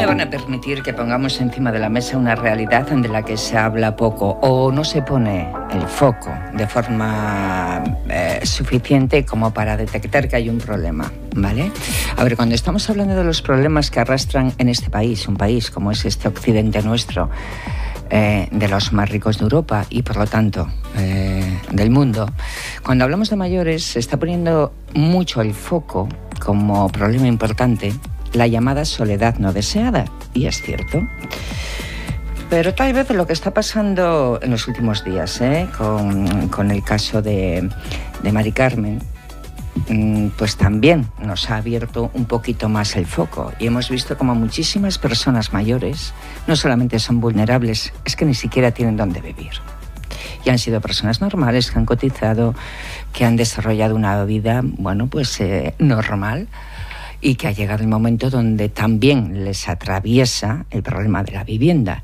van a permitir que pongamos encima de la mesa una realidad de la que se habla poco o no se pone el foco de forma suficiente como para detectar que hay un problema, ¿vale? A ver, cuando estamos hablando de los problemas que arrastran en este país, un país como es este occidente nuestro, de los más ricos de Europa y por lo tanto del mundo, cuando hablamos de mayores se está poniendo mucho el foco como problema importante la llamada soledad no deseada, y es cierto. Pero tal vez lo que está pasando en los últimos días con el caso de Mari Carmen, pues también nos ha abierto un poquito más el foco y hemos visto como muchísimas personas mayores no solamente son vulnerables, es que ni siquiera tienen dónde vivir. Y han sido personas normales que han cotizado, que han desarrollado una vida, bueno, pues normal, y que ha llegado el momento donde también les atraviesa el problema de la vivienda.